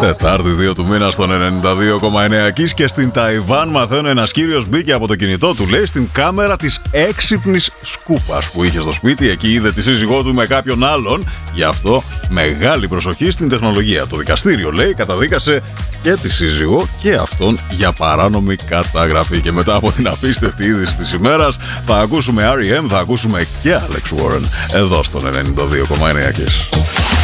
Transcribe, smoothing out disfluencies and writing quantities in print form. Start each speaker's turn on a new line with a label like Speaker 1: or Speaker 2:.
Speaker 1: Τετάρτη 2 του μήνα στον 92,9 Kiss και στην Ταϊβάν μαθαίνω ένας κύριος μπήκε από το κινητό του, λέει, στην κάμερα της έξυπνης σκούπας που είχε στο σπίτι. Εκεί είδε τη σύζυγό του με κάποιον άλλον. Γι' αυτό μεγάλη προσοχή στην τεχνολογία. Το δικαστήριο, λέει, καταδίκασε και τη σύζυγο και αυτόν για παράνομη καταγραφή. Και μετά από την απίστευτη είδηση της ημέρας θα ακούσουμε R.E.M., θα ακούσουμε και Alex Warren εδώ στον 92,9 Kiss.